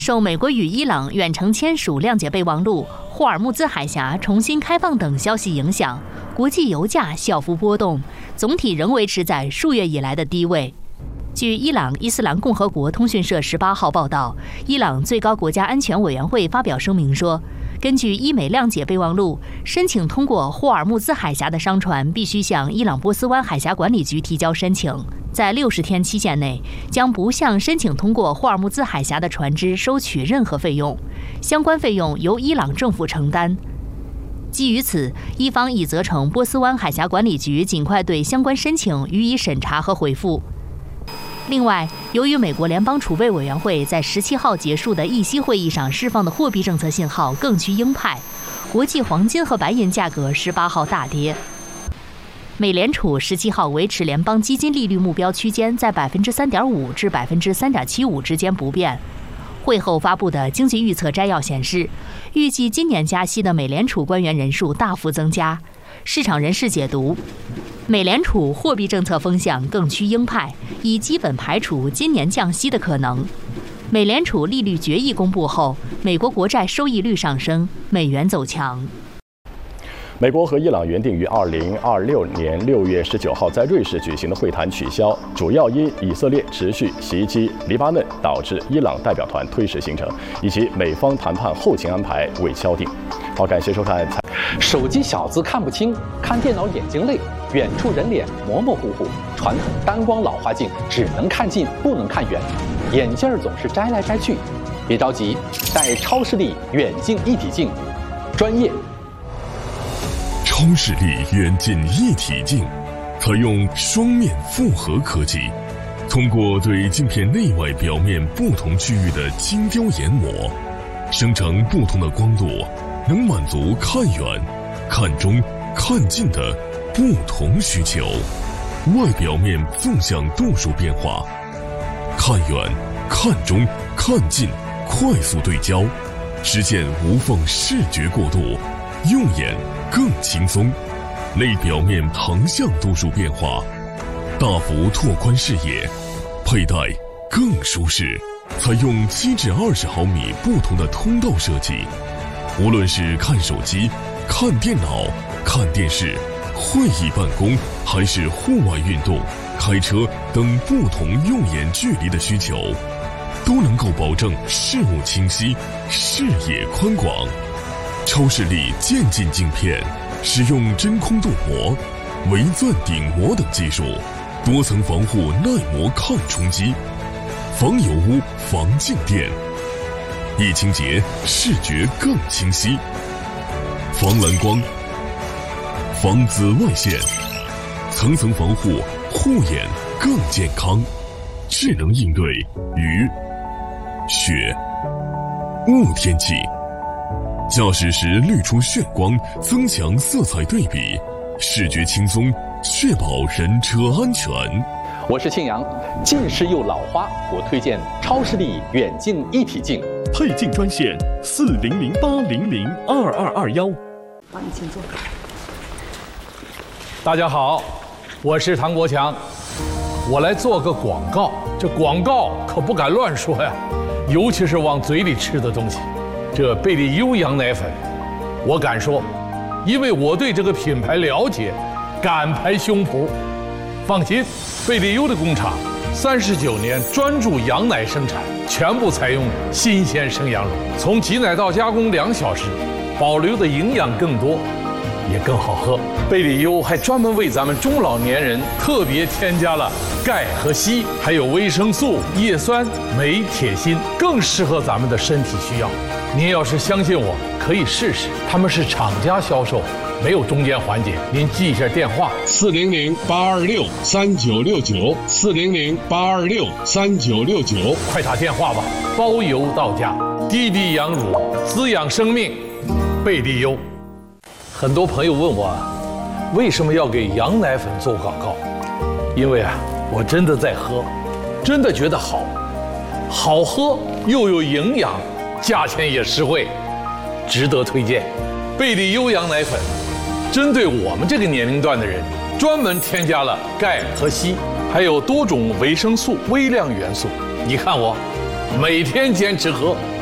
受美国与伊朗远程签署谅解备忘录、霍尔木兹海峡重新开放等消息影响，国际油价小幅波动，总体仍维持在数月以来的低位。据伊朗伊斯兰共和国通讯社18号报道，伊朗最高国家安全委员会发表声明说，根据伊美谅解备忘录，申请通过霍尔木兹海峡的商船必须向伊朗波斯湾海峡管理局提交申请，在60天期限内将不向申请通过霍尔木兹海峡的船只收取任何费用，相关费用由伊朗政府承担。基于此，伊方已责成波斯湾海峡管理局尽快对相关申请予以审查和回复。另外，由于美国联邦储备委员会在17号结束的议息会议上释放的货币政策信号更趋鹰派，国际黄金和白银价格18号大跌。美联储17号维持联邦基金利率目标区间在3.5%至3.75%之间不变。会后发布的经济预测摘要显示，预计今年加息的美联储官员人数大幅增加。市场人士解读，美联储货币政策风向更趋鹰派，已基本排除今年降息的可能。美联储利率决议公布后，美国国债收益率上升，美元走强。 美国和伊朗原定于2026年6月19号在瑞士举行的会谈取消，主要因以色列持续袭击黎巴嫩导致伊朗代表团推迟行程，以及美方谈判后勤安排未敲定。好，感谢收看。 手机小字看不清，看电脑眼睛累，远处人脸模模糊糊，传统单光老花镜只能看近不能看远，眼镜总是摘来摘去。别着急，戴超视力远近一体镜，专业。 超视力远近一体镜采用双面复合科技，通过对镜片内外表面不同区域的精雕研磨，生成不同的光度，能满足看远、看中、看近的不同需求。外表面纵向度数变化，看远、看中、看近快速对焦，实现无缝视觉过渡，用眼更轻松。内表面横向度数变化，大幅拓宽视野，佩戴更舒适。采用7至20毫米不同的通道设计，无论是看手机、看电脑、看电视、会议办公，还是户外运动、开车等不同用眼距离的需求，都能够保证视物清晰、视野宽广。超视力渐进镜片使用真空镀膜、微钻顶膜等技术，多层防护耐磨抗冲击，防油污、防静电，一清洁视觉更清晰，防蓝光、防紫外线，层层防护，护眼更健康，智能应对雨、雪、雾天气。驾驶时滤出眩光，增强色彩对比，视觉轻松，确保人车安全。 我是庆阳，近视又老花，我推荐超视力远近一体镜。 配镜专线4008002221。 好，你请坐。 大家好，我是唐国强，我来做个广告。这广告可不敢乱说呀，尤其是往嘴里吃的东西。这贝利优羊奶粉，我敢说，因为我对这个品牌了解，敢拍胸脯。放心，贝利优的工厂39年专注羊奶生产，全部采用新鲜生羊乳，从挤奶到加工2小时，保留的营养更多，也更好喝。贝利优还专门为咱们中老年人特别添加了钙和硒，还有维生素、叶酸、镁、铁、锌，更适合咱们的身体需要。您要是相信我，可以试试。他们是厂家销售，没有中间环节。您记一下电话：400-826-3969，400-826-3969，快打电话吧，包邮到家。滴滴羊乳，滋养生命，贝利优。很多朋友问我，为什么要给羊奶粉做广告？因为我真的在喝，真的觉得好，好喝又有营养。价钱也实惠，值得推荐。贝利优羊奶粉针对我们这个年龄段的人，专门添加了钙和硒，还有多种维生素、微量元素。你看我每天坚持喝。